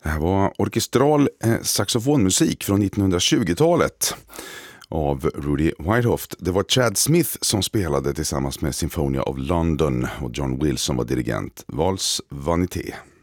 Det här var orkestral saxofonmusik från 1920-talet av Rudy Whitehoff. Det var Chad Smith som spelade tillsammans med Symphonia of London och John Wilson var dirigent. Vals Vanité.